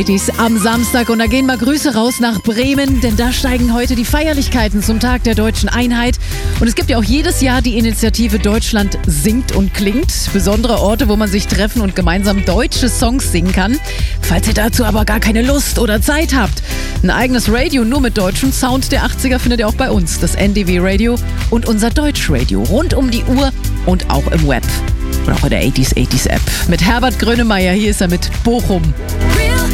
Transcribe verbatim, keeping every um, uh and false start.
Am Samstag und da gehen mal Grüße raus nach Bremen, denn da steigen heute die Feierlichkeiten zum Tag der deutschen Einheit und es gibt ja auch jedes Jahr die Initiative Deutschland singt und klingt, besondere Orte, wo man sich treffen und gemeinsam deutsche Songs singen kann. Falls ihr dazu aber gar keine Lust oder Zeit habt, ein eigenes Radio nur mit deutschem Sound der achtziger findet ihr auch bei uns, das N D W Radio und unser Deutschradio rund um die Uhr und auch im Web und auch in der achtziger achtziger App. Mit Herbert Grönemeyer, hier ist er mit Bochum.